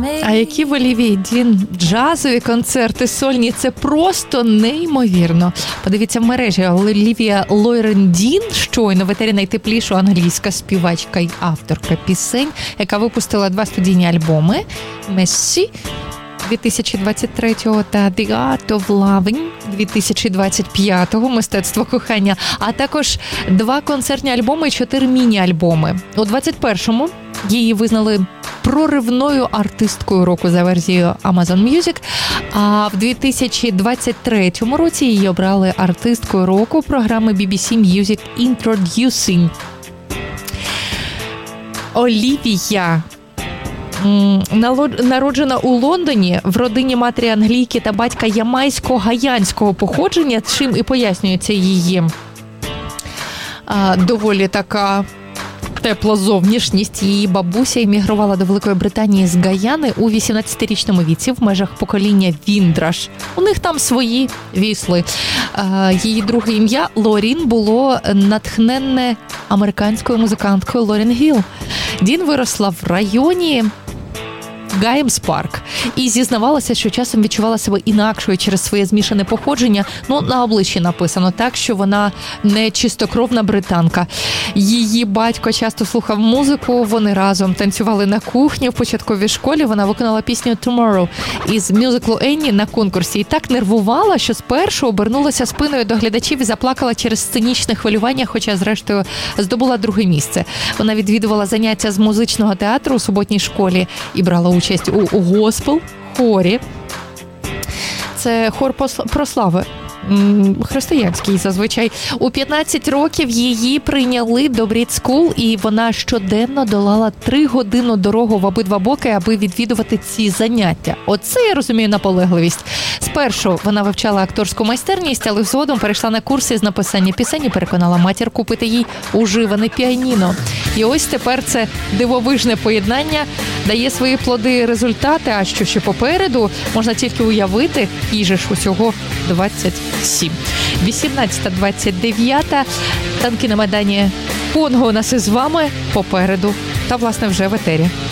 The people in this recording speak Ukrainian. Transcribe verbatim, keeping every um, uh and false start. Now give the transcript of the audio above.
А які в Олівії Дін джазові концерти сольні, це просто неймовірно. Подивіться в мережі, Олівія Лойрен Дін, щойно в етері найтепліша англійська співачка й авторка пісень, яка випустила два студійні альбоми «Messy» дві тисячі двадцять третього та «The Art of Loving» дві тисячі двадцять п'ятого, «Мистецтво кохання», а також два концертні альбоми і чотири міні-альбоми. У двадцять першому її визнали проривною артисткою року за версією Amazon Music, а в дві тисячі двадцять третьому році її обрали артисткою року програми бі бі сі Music Introducing. Олівія народжена у Лондоні в родині матері англійки та батька ямайсько-гаянського походження, чим і пояснюється її а, доволі така тепла зовнішність. Її бабуся емігрувала до Великої Британії з Гаяни у вісімнадцятирічному віці в межах покоління Віндраш. У них там свої вісли. Її друге ім'я Лорін було натхненне американською музиканткою Лорін Гіл. Дін виросла в районі Гаймс Парк і зізнавалася, що часом відчувала себе інакшою через своє змішане походження. Ну, на обличчі написано так, що вона не чистокровна британка. Її батько часто слухав музику, вони разом танцювали на кухні в початковій школі. Вона виконала пісню «Tomorrow» із мюзиклу «Енні» на конкурсі і так нервувала, що спершу обернулася спиною до глядачів і заплакала через сценічне хвилювання, хоча зрештою здобула друге місце. Вона відвідувала заняття з музичного театру у суботній школі і брала участь у, у госпел-хорі. Це хор прослави. Християнський зазвичай. У п'ятнадцять років її прийняли до Брід Скул, і вона щоденно долала три години дорогу в обидва боки, аби відвідувати ці заняття. Оце, я розумію, наполегливість. Спершу вона вивчала акторську майстерність, але згодом перейшла на курси з написання пісень і переконала матір купити їй уживане піаніно. І ось тепер це дивовижне поєднання дає свої плоди і результати, а що ще попереду, можна тільки уявити, їй же ж усього двадцять сім. вісімнадцята двадцять дев'ять. Танки на Майдані Конго у нас із вами попереду та, власне, вже в етері.